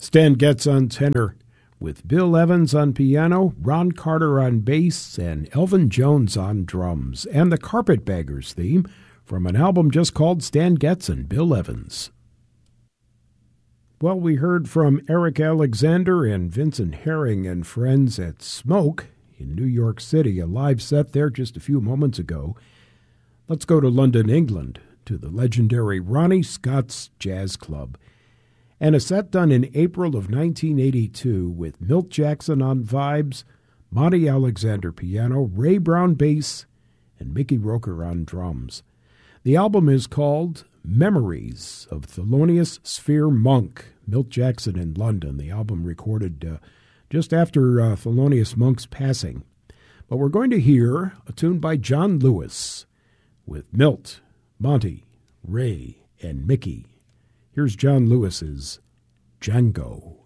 Stan Getz on tenor, with Bill Evans on piano, Ron Carter on bass, and Elvin Jones on drums, and the Carpetbaggers theme from an album just called Stan Getz and Bill Evans. Well, we heard from Eric Alexander and Vincent Herring and friends at Smoke in New York City, a live set there just a few moments ago. Let's go to London, England, to the legendary Ronnie Scott's Jazz Club, and a set done in April of 1982 with Milt Jackson on vibes, Monty Alexander piano, Ray Brown bass, and Mickey Roker on drums. The album is called Memories of Thelonious Sphere Monk, Milt Jackson in London. The album recorded just after Thelonious Monk's passing. But we're going to hear a tune by John Lewis with Milt, Monty, Ray, and Mickey. Here's John Lewis's Django.